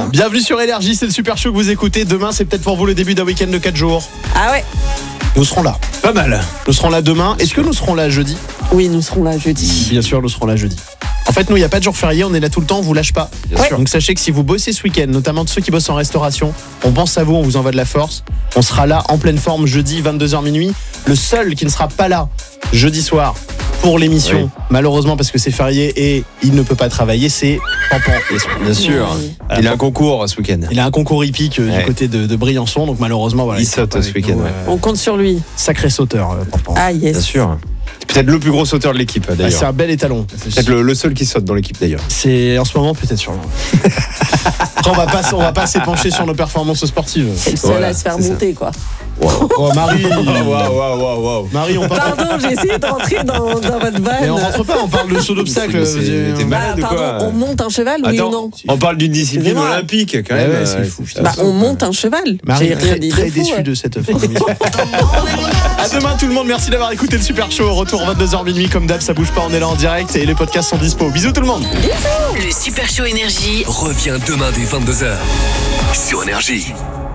Bienvenue sur Énergie, c'est le Super Show que vous écoutez. Demain, c'est peut-être pour vous le début d'un week-end de 4 jours. Ah ouais. Nous serons là. Pas mal. Nous serons là demain. Est-ce que nous serons là jeudi ? Oui, nous serons là jeudi. Bien sûr, nous serons là jeudi. En fait, nous, il n'y a pas de jour férié, on est là tout le temps, on vous lâche pas. Bien sûr. Donc sachez que si vous bossez ce week-end, notamment de ceux qui bossent en restauration, on pense à vous, on vous envoie de la force. On sera là en pleine forme jeudi, 22h minuit. Le seul qui ne sera pas là jeudi soir pour l'émission, Oui. malheureusement parce que c'est férié et il ne peut pas travailler, c'est Pampan. Bien sûr. Oui. Il a un concours ce week-end. Il a un concours hippique du Ouais. côté de Briançon, donc malheureusement, voilà, Il sera saute pas ce avec week-end, nous, ouais. On compte sur lui. Sacré sauteur, Pampan. Ah yes. Bien sûr. C'est peut-être le plus gros sauteur de l'équipe Ah, d'ailleurs. c'est un bel étalon. Peut-être le seul qui saute dans l'équipe d'ailleurs. C'est en ce moment peut-être sûrement. Après, on va pas s'épancher sur nos performances sportives. C'est le seul Voilà, à se faire c'est ça. monter, quoi. Oh Marie, Waouh. Marie, on parle. Pardon, j'ai essayé d'entrer dans votre vanne. Mais on rentre pas, on parle de saut d'obstacle. T'es malade ou pardon, quoi on monte un cheval, oui ou Attends, non? on parle d'une discipline Excusez-moi. olympique quand Ouais, même. ouais, c'est fou, putain. Bah, on monte un cheval. Marie J'ai est rien très, dit très de fou, déçue ouais. de cette fin d'émission. À demain tout le monde, merci d'avoir écouté le Super Show. Retour 22h minuit comme d'hab, ça bouge pas, on est là en direct et les podcasts sont dispo. Bisous tout le monde. Le Super Show Énergie. Revient demain dès 22h sur Énergie.